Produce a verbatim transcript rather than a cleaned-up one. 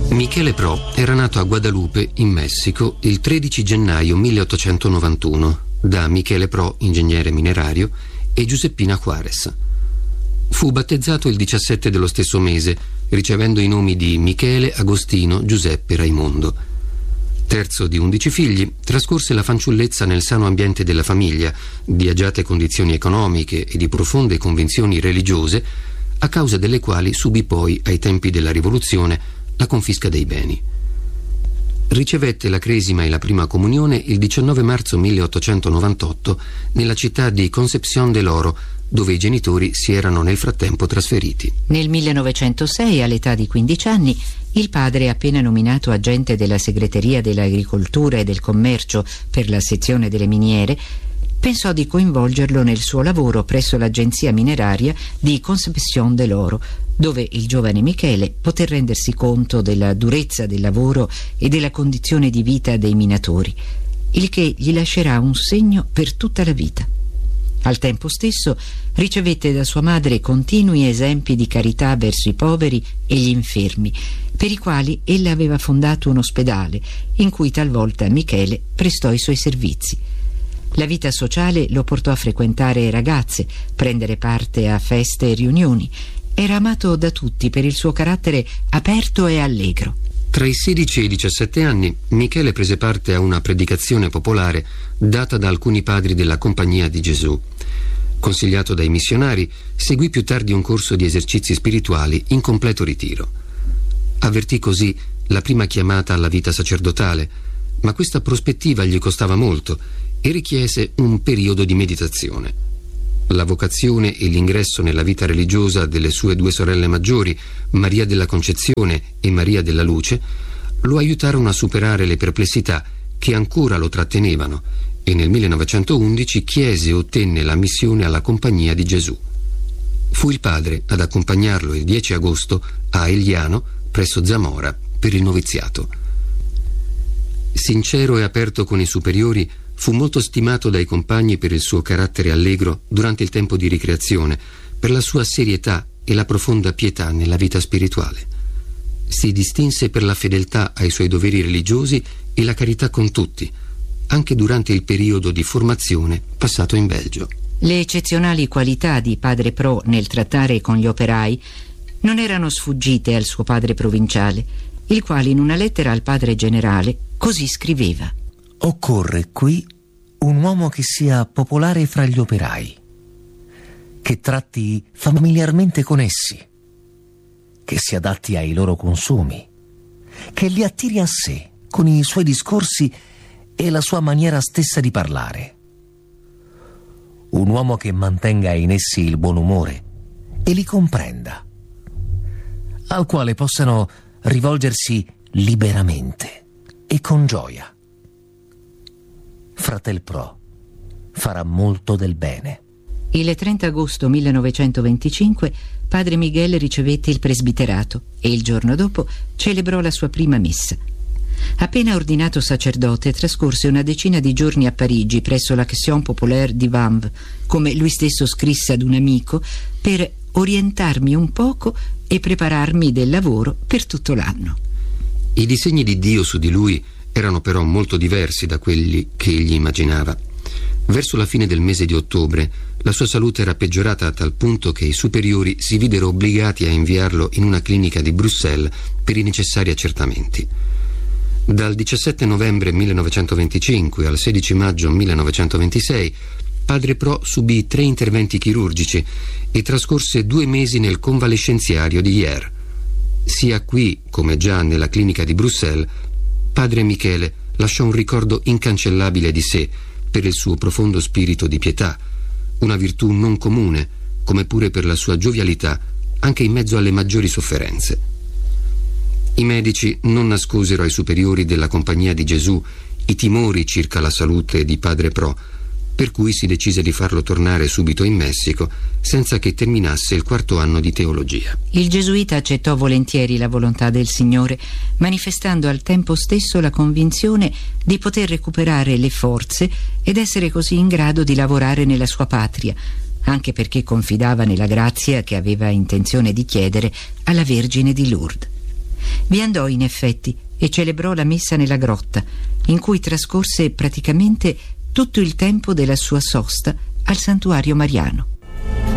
Michele Pro era nato a Guadalupe, in Messico, il tredici gennaio milleottocentonovantuno da Michele Pro, ingegnere minerario, e Giuseppina Juarez. Fu battezzato il diciassette dello stesso mese, ricevendo i nomi di Michele, Agostino, Giuseppe, Raimondo. Terzo di undici figli, trascorse la fanciullezza nel sano ambiente della famiglia, di agiate condizioni economiche e di profonde convinzioni religiose, a causa delle quali subì poi, ai tempi della rivoluzione, la confisca dei beni. Ricevette la cresima e la prima comunione il diciannove marzo milleottocentonovantotto nella città di Concepción del Oro, dove i genitori si erano nel frattempo trasferiti. Nel millenovecentosei, all'età di quindici anni, il padre, appena nominato agente della segreteria dell'agricoltura e del commercio per la sezione delle miniere, pensò di coinvolgerlo nel suo lavoro presso l'agenzia mineraria di Concepción del Oro, dove il giovane Michele poté rendersi conto della durezza del lavoro e della condizione di vita dei minatori, il che gli lascerà un segno per tutta la vita. Al tempo stesso ricevette da sua madre continui esempi di carità verso i poveri e gli infermi, per i quali ella aveva fondato un ospedale in cui talvolta Michele prestò i suoi servizi. La vita sociale lo portò a frequentare ragazze, prendere parte a feste e riunioni. Era amato da tutti per il suo carattere aperto e allegro. Tra i sedici e i diciassette anni, Michele prese parte a una predicazione popolare data da alcuni padri della Compagnia di Gesù. Consigliato dai missionari, seguì più tardi un corso di esercizi spirituali in completo ritiro. Avvertì così la prima chiamata alla vita sacerdotale, ma questa prospettiva gli costava molto e richiese un periodo di meditazione. La vocazione e l'ingresso nella vita religiosa delle sue due sorelle maggiori, Maria della Concezione e Maria della Luce, lo aiutarono a superare le perplessità che ancora lo trattenevano e nel millenovecentoundici chiese e ottenne la missione alla Compagnia di Gesù. Fu il padre ad accompagnarlo il dieci agosto a Eliano, presso Zamora, per il noviziato. Sincero e aperto con i superiori, fu molto stimato dai compagni per il suo carattere allegro durante il tempo di ricreazione, per la sua serietà e la profonda pietà nella vita spirituale. Si distinse per la fedeltà ai suoi doveri religiosi e la carità con tutti, anche durante il periodo di formazione passato in Belgio. Le eccezionali qualità di padre Pro nel trattare con gli operai non erano sfuggite al suo padre provinciale, il quale in una lettera al padre generale così scriveva: occorre qui un uomo che sia popolare fra gli operai, che tratti familiarmente con essi, che si adatti ai loro consumi, che li attiri a sé con i suoi discorsi e la sua maniera stessa di parlare. Un uomo che mantenga in essi il buon umore e li comprenda, al quale possano rivolgersi liberamente e con gioia. Fratel Pro farà molto del bene. Il trenta agosto millenovecentoventicinque padre Miguel ricevette il presbiterato e il giorno dopo celebrò la sua prima messa. Appena ordinato sacerdote, trascorse una decina di giorni a Parigi presso l'Action Populaire di Vanves, come lui stesso scrisse ad un amico, per orientarmi un poco e prepararmi del lavoro per tutto l'anno. I disegni di Dio su di lui erano però molto diversi da quelli che egli immaginava. Verso la fine del mese di ottobre la sua salute era peggiorata a tal punto che i superiori si videro obbligati a inviarlo in una clinica di Bruxelles per i necessari accertamenti. Dal diciassette novembre millenovecentoventicinque al sedici maggio millenovecentoventisei padre Pro subì tre interventi chirurgici e trascorse due mesi nel convalescenziario di Hyères. Sia qui, come già nella clinica di Bruxelles, padre Michele lasciò un ricordo incancellabile di sé per il suo profondo spirito di pietà, una virtù non comune, come pure per la sua giovialità, anche in mezzo alle maggiori sofferenze. I medici non nascosero ai superiori della Compagnia di Gesù i timori circa la salute di padre Pro, per cui si decise di farlo tornare subito in Messico senza che terminasse il quarto anno di teologia. Il gesuita accettò volentieri la volontà del Signore, manifestando al tempo stesso la convinzione di poter recuperare le forze ed essere così in grado di lavorare nella sua patria, anche perché confidava nella grazia che aveva intenzione di chiedere alla Vergine di Lourdes. Vi andò in effetti e celebrò la messa nella grotta, in cui trascorse praticamente tutto il tempo della sua sosta al santuario mariano.